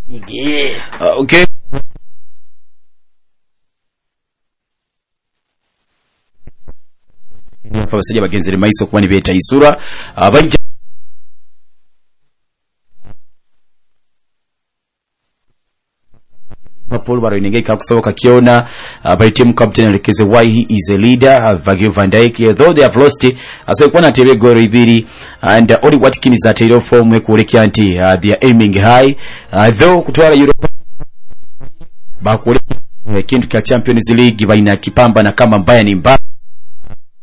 Okay. Abasajja bagenzere maiso kuba nibeta isura abajja Paul baroinengeka kusoboka kiona by team captain Lekeze why he is a leader Virgil van Dijk though they have lost so kwa natebe goro ibiri and only Watkins atero form ekulekya nti they are aiming high though kutwala Europa bakule kintu kya Champions League baina kipamba na kama mbaya ni mbaya